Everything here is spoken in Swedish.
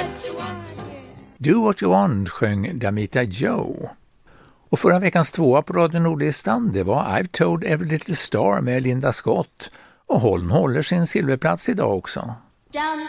Do What You Want sjöng Damita Joe. Och förra veckans tvåa på Radio Nordlistan, det var I've Told Every Little Star med Linda Scott. Och Holm håller sin silverplats idag också. Down